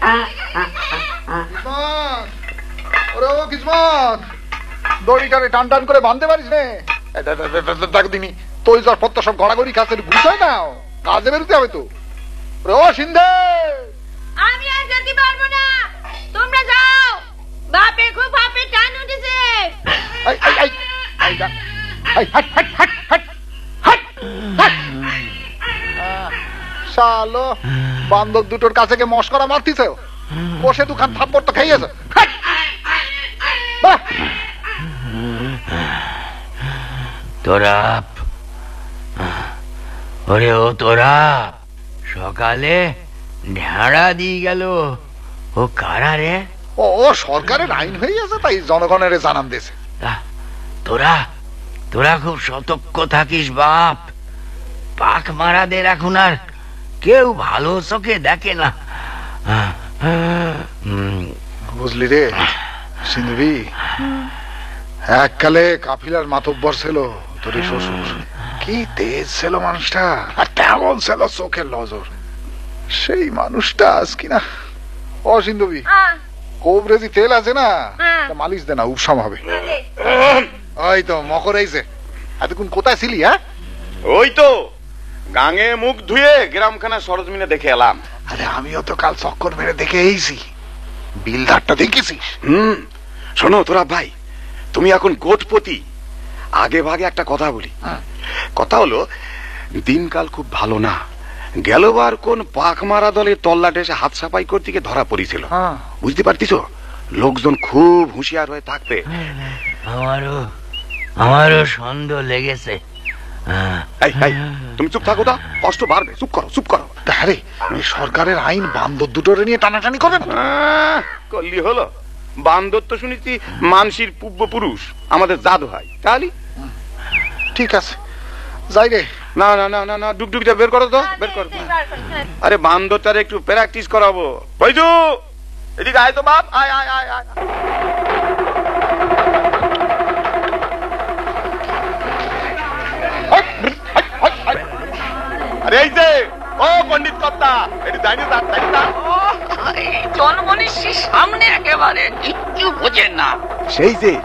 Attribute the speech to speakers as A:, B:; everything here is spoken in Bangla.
A: দড়িটারে টান টান করে বাঁধতে পারিস নে। দেখ দিনি তৈজর পত্র সব গড়াগড়ি খাচ্ছে, বুঝতে নাও কাজে বেরোতে হবে তো। ও সিন্ধে,
B: আমি আর যেতে পারবো না, তোমরা যাও। বাপের খুব বাপের টান উঠেছে।
A: শালো বান্দর দুটোর কাছে গিয়ে মস্করা মারতিস, বসে দুখান থাপ্পড় তো খাইয়েছ।
C: তোরা ওরে ও তোরা সকালে ঢেঁড়া দিয়ে গেল, ও কারা রে?
A: ও সরকারের আইন হয়ে গেছে, তাই জনগণের জানান দিয়েছে।
C: তোরা তোরা খুব সতর্ক থাকিস বাপ, পাক মারাদের এখন আর কেউ ভালো চোখে দেখে না।
A: বুঝলি রে সিন্ধবি, এককালে কাফিলার মাতব্বর ছিল তোর শ্বশুর। কি তেজ ছিল মানুষটা, আর কেমন ছিল চোখের নজর। সেই মানুষটা আজ কিনা। ও সিন্ধবি, কোবরেজি তেল আছে না, মালিশ দে না, উপশম হবে। ওই তো মকর আইছে। এতক্ষণ কোথায় ছিলি? হ্যাঁ
D: ওই তো গাঙে মুখ ধুয়ে গ্রামখানা সরজমিনে দেখে এলাম।
A: আরে আমিও তো কাল চক্কর মেরে দেখে এইছি। বিলদারটা দেখেছিস?
D: শোনো তোরা ভাই, তুমি এখন কোটপতি, আগে ভাগে একটা কথা বলি। কথা হলো, দিনকাল খুব ভালো না। গেলবার কোন পাক মারা দলের তল্লাটে এসে হাত সাফাই করতে গিয়ে ধরা পড়েছিল, বুঝতে পারতিস? লোকজন খুব হুঁশিয়ার হয়ে থাকবে।
C: আমারও সন্দেহ লেগেছে।
D: তুমি চুপ থাকো, কষ্ট বাড়বে। চুপ করো চুপ করো।
A: আরে সরকারের আইন বান্দর দুটোরে নিয়ে টানাটানি করবে
D: করলি হলো। বান্দর তো শুনেছি মানসির পূর্বপুরুষ, আমাদের জাদু হয়। তাহলে
A: ঠিক আছে, যাই রে।
D: না না না না না, ডুগডুগিটা বের করো তো, বের করো। আরে বান্দরটারে একটু প্র্যাকটিস করাবো। বৈজু এদিকে আয় তো বাপ, আয় আয় আয় আয়। আরে এই যে ও পণ্ডিত কর্তা, এটি জানি না
C: জনগণের সামনে একেবারে কিচ্ছু বোঝেন না।
D: সেই যে